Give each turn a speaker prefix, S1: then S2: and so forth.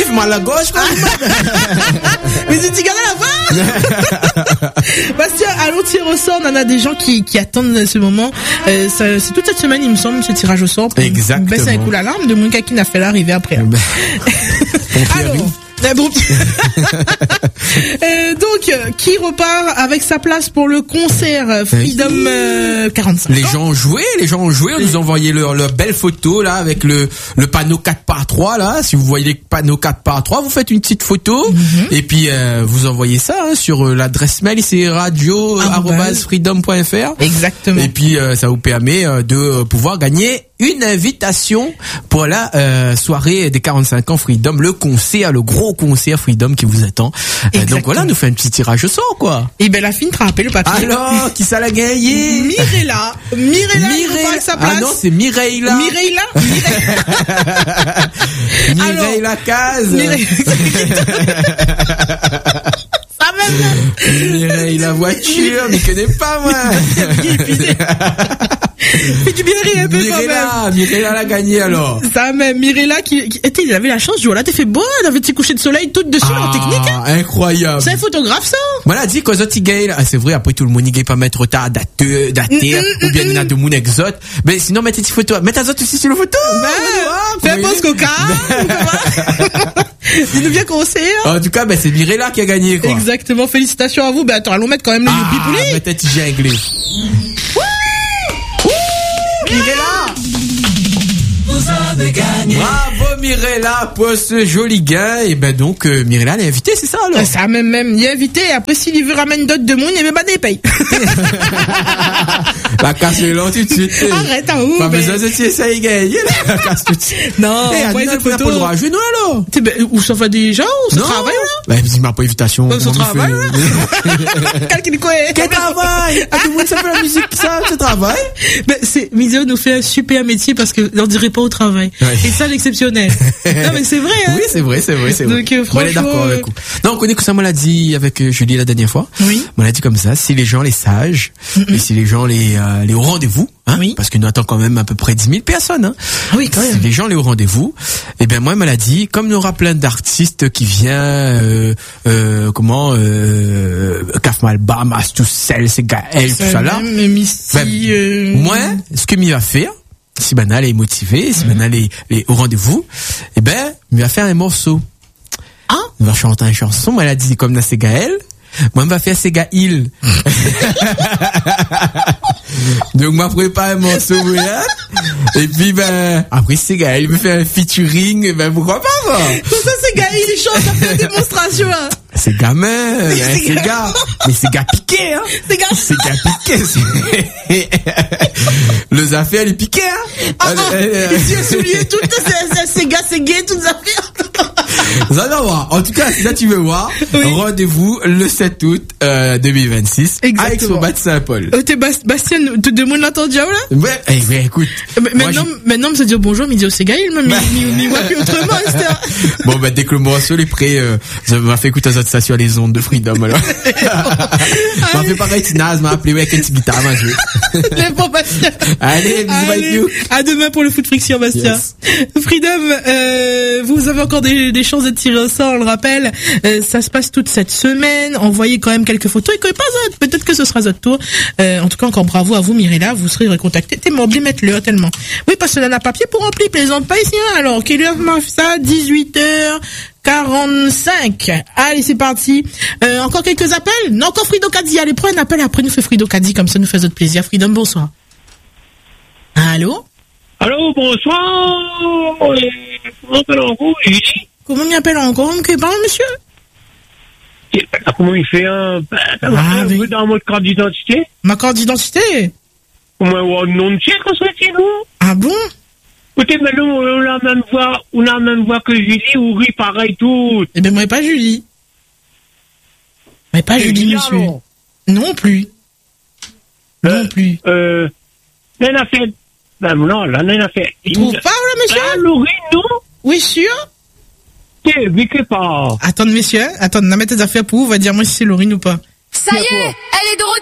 S1: fait mal à la gauche, quoi.
S2: Mais tu t'y gardes à la fin. Bastien, à l'autre tir au sort, on en a des gens qui attendent ce moment. C'est toute cette semaine, il me semble, ce tirage au sort.
S1: Exactement.
S2: Baisser un coup l'alarme de mon gars qui n'a fait l'arrivée après. Alors, bon. Donc, qui repart avec sa place pour le concert Freedom 45?
S1: Les gens ont joué, on nous a envoyé leur belle photo là avec le panneau 4x3 là. Si vous voyez les panneaux 4x3, vous faites une petite photo et puis vous envoyez ça sur l'adresse mail, c'est radio@freedom.fr.
S2: Exactement.
S1: Et puis ça vous permet de pouvoir gagner une invitation pour la soirée des 45 ans Freedom, le gros concert Freedom qui vous attend. Donc voilà, nous fait un petit tirage au sort, quoi.
S2: Et ben la fine te rappelle le papier.
S1: Alors, qui ça l'a gagné?
S2: Mirella, avec sa place.
S1: Ah non, c'est Mireilla. Mireilla Case. Mireille la voiture, mais connais pas moi.
S2: Fais du bien rire un peu quand même.
S1: Mirella l'a gagné alors.
S2: Ça même, Mirella qui il avait la chance de jouer là, t'es fait beau, elle avait petit coucher de soleil tout dessus en technique. Hein.
S1: Incroyable.
S2: C'est un photographe ça.
S1: Voilà, dit qu'aux autres gay, c'est vrai, après tout le monde il pas mettre retard daté ou bien il y a de mon exote. Mais sinon mettez des photos, mettez les autres aussi sur le photo.
S2: Fais un post coca. Il nous vient concert.
S1: En tout cas, c'est Mirella qui a gagné, quoi.
S2: Exactement, félicitations à vous. Attends, allons mettre quand même le youpi poulet.
S1: Peut-être j'ai anglais. Mirella! Vous avez gagné. Bravo Mirella pour ce joli gain. Et donc Mirella l'est invitée, c'est ça alors?
S2: Ça même, il est invité. Après s'il veut ramener d'autres de monde, il veut pas des payes.
S1: La casse le long tout de suite.
S2: Arrête à où?
S1: Pas besoin de tirer ça et gagner. La casse tout de suite.
S2: Non,
S1: on n'a pas le droit à jouer nous alors.
S2: Où ça va déjà? Où ça travaille là?
S1: Il m'a pas invitation.
S2: Ça travaille là? Quel
S1: travail? Tout le monde sait la musique, ça travaille.
S2: Miso nous fait un super métier parce que on dirait pas au travail. Ouais. Et ça l'exceptionnel. Non mais c'est vrai hein.
S1: Oui, c'est vrai.
S2: Donc franchement,
S1: on est d'accord avec vous. Non, on connaît que ça, on l'a dit avec Julie la dernière fois.
S2: Oui.
S1: On l'a dit comme ça, si les gens les sages et si les gens les au rendez-vous, hein,
S2: oui.
S1: Parce que nous attend quand même à peu près 10 000 personnes, hein.
S2: Ah oui, quand même.
S1: Si les gens les au rendez-vous, et ben moi, elle me l'a dit, comme il y aura plein d'artistes qui viennent, Kaf Malba, Mas, tout seul, c'est Gaël, tout ça là. Moi, ce que m'y va faire, si Banal est motivé, si Banal est au rendez-vous, eh ben, il va faire un morceau.
S2: Ah?
S1: Il va chanter une chanson, moi, elle a dit comme dans c'est Gaël. Moi, je vais faire ces gars il. Donc, moi, prépare un morceau, là. Et puis, après, c'est gars, il me fait un featuring, pourquoi pas, moi?
S2: Ça, c'est gars, il chante, ça fait une démonstration, hein.
S1: C'est gamin, c'est gars. Mais c'est gars piqué, hein. C'est gars piqué, les affaires, les piqués, hein.
S2: Ici, on souligne tout, c'est gars, c'est gay, toutes les affaires.
S1: Vous allez voir. En tout cas, si ça tu veux voir, oui. Rendez-vous le 7 août 2026 à Expobat Saint-Paul.
S2: Bastien, tout le monde l'entend déjà là?
S1: Ouais, écoute.
S2: Maintenant, me dire bonjour, me dire c'est gars, il me voit plus autrement,
S1: Bon, dès que le morceau est prêt, ça m'a fait écouter ça sur les ondes de Freedom, alors. M'a fait pareil, Tinaz m'a appelé, avec une petite guitare, m'a joué.
S2: Bon, Bastien.
S1: Allez, bisous,
S2: à demain pour le foot friction, Bastien. Yes. Freedom, vous avez encore des chances de tirer au sort, on le rappelle. Ça se passe toute cette semaine. Envoyez quand même quelques photos. Et quand pas autre, peut-être que ce sera votre tour. En tout cas, encore bravo à vous, Mirella. Vous serez recontacté. T'es oublié mettre l'heure tellement. Oui, parce que là, on a papier pour remplir. Plaisante pas ici, hein. Alors, quelle heure m'a fait ça? 18h45. Allez, c'est parti. Encore quelques appels? Non, encore Frido Kadi. Allez, prends un appel. Après, nous fait Frido Kadi. Comme ça, nous fait notre plaisir. Freedom, bonsoir. Allô?
S3: Allô, bonsoir. Comment appelle-vous?
S2: Comment m'y appelle encore? Qui parle, monsieur?
S3: Comment il fait oui. Dans votre carte d'identité?
S2: Ma carte d'identité?
S3: Comment non de chèque, c'est nous?
S2: Ah bon?
S3: Écoutez, mais nous, on a même voix que Julie, ou rit pareil tout.
S2: Eh ben, moi, pas Julie. Mais pas Julie, monsieur. Alors. Non plus. Non plus.
S3: N'a fait. Non, là, n'a fait.
S2: Tu trouves pas, là, monsieur?
S3: Ah, Laurie, non?
S2: Oui, sûr?
S3: Pas.
S2: Attends, messieurs, on va mettre tes affaires pour vous, on va dire moi si c'est Laurine ou pas.
S4: Ça y est, elle est de retour.